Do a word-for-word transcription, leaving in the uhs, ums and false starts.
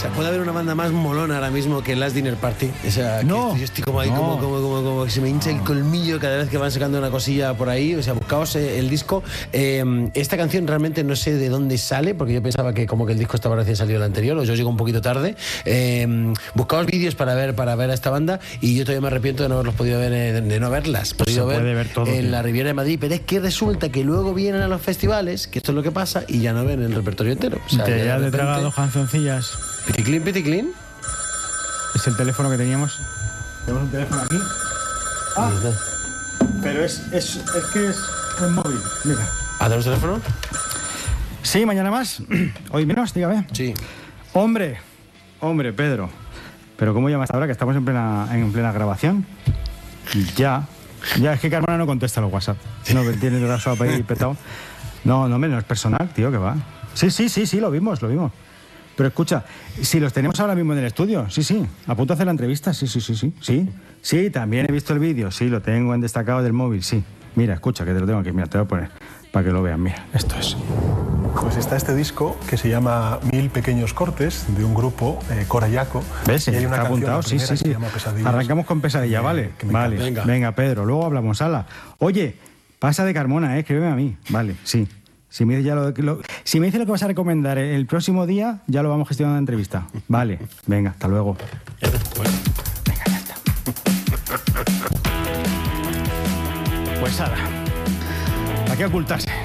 sea, puede haber una banda más molona ahora mismo que Last Dinner Party. O sea, no, que yo estoy como ahí, no. como, como, como, como que se me hincha el colmillo cada vez que van sacando una cosilla por ahí. O sea, buscaos el disco. Eh, esta canción realmente no sé de dónde sale, porque yo pensaba que como que el disco estaba recién salido el anterior, o yo llego un poquito tarde. Eh, buscaos vídeos para ver, para ver a esta banda, y yo todavía me arrepiento de no haberlos podido ver, de, de no haberlas podido se ver, ver todo, en tío. la Riviera de Madrid. Pero es que resulta que luego vienen a los festivales, que esto es lo que pasa, y ya no ven el repertorio entero. O sea, Te ya ya de de repente- tragado cancioncillas. Piticlin, piticlin. Es el teléfono que teníamos. Tenemos un teléfono aquí. Ah, pero es, es, es que es un móvil. Mira. ¿Hacemos teléfono? Sí, mañana más. Hoy menos, dígame. Sí. Hombre, hombre, Pedro. Pero ¿cómo llamas ahora que estamos en plena, en plena grabación? Ya. Ya, es que Carmona no contesta los WhatsApp. No, tiene el WhatsApp ahí petado. No, no, no es personal, tío, que va. Sí, sí, sí, sí, lo vimos, lo vimos. Pero escucha, si los tenemos ahora mismo en el estudio, sí, sí, a punto de hacer la entrevista, sí, sí, sí, sí, sí, sí, también he visto el vídeo, sí, lo tengo en destacado del móvil, sí. Mira, escucha, que te lo tengo aquí, mira, te lo voy a poner para que lo vean, mira, esto es. Pues está este disco que se llama Mil Pequeños Cortes, de un grupo, eh, Corayaco. ¿Ves? Y hay una Está canción, apuntado, la sí, primera, sí, que sí. se llama Pesadillas. Arrancamos con Pesadilla, Que- ¿vale? que me Vale, encanta. venga. Venga. Pedro, luego hablamos, ala. Oye, pasa de Carmona, ¿eh? Escríbeme a mí, vale, sí. Si me, dice ya lo, lo- si me dice lo que vas a recomendar el próximo día, ya lo vamos gestionando en la entrevista. Vale, venga, hasta luego. Venga, ya está. Pues ala, ¿a qué ocultarse?